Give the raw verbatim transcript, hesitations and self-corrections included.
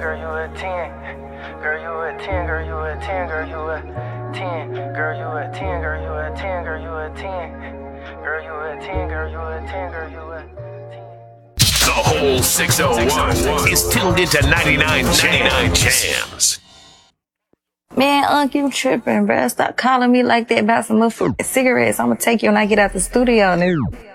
girl, you a ten. Girl, you a ten, girl, you a ten, girl, you a ten. Girl, you a ten, girl, you a ten, girl, you a ten. Girl, you a ten, girl, you a ten, girl, you a ten. The whole six oh one is tuned into ninety-nine Jams. Man, Unc, you tripping, bruh. Stop calling me like that about some motherfucking cigarettes. I'm gonna take you when I get out the studio, nigga.